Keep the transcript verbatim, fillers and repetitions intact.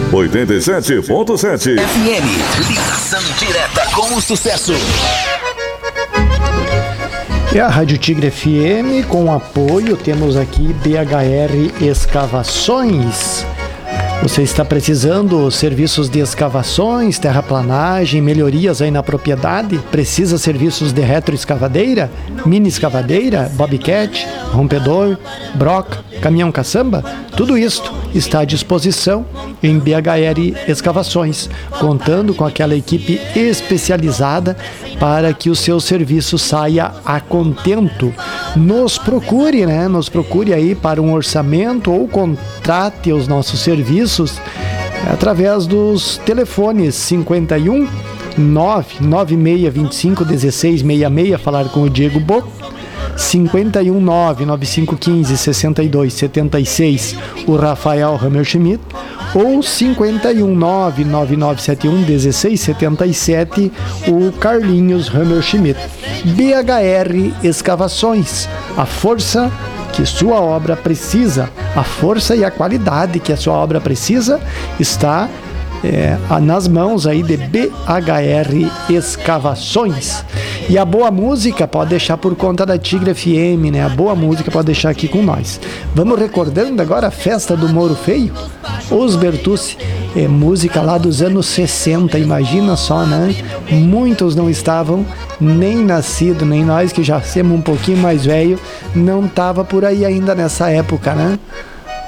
oitenta e sete ponto sete. F M, ligação direta com o sucesso. E a Rádio Tigre F M, com apoio, temos aqui B H R Escavações. Você está precisando de serviços de escavações, terraplanagem, melhorias aí na propriedade? Precisa de serviços de retroescavadeira, mini escavadeira, bobcat, rompedor, broca, caminhão caçamba? Tudo isto está à disposição em B H R Escavações, contando com aquela equipe especializada para que o seu serviço saia a contento. Nos procure, né? Nos procure aí para um orçamento ou contrate os nossos serviços através dos telefones cinquenta e um, nove nove seis dois cinco um seis seis seis, falar com o Diego Boco. cinquenta e um, nove nove cinco um cinco sessenta e dois setenta e seis, o Rafael Hammerschmidt, ou cinquenta e um, nove nove nove sete um um seis setenta e sete, o Carlinhos Hammerschmidt. B H R Escavações, a força que sua obra precisa, a força e a qualidade que a sua obra precisa está É, nas mãos aí de B H R Escavações. E a boa música pode deixar por conta da Tigre F M, né? A boa música pode deixar aqui com nós. Vamos recordando agora a festa do Moro Feio? Os Bertucci, é, música lá dos anos sessenta, imagina só, né? Muitos não estavam nem nascidos, nem nós que já somos um pouquinho mais velho, não tava por aí ainda nessa época, né?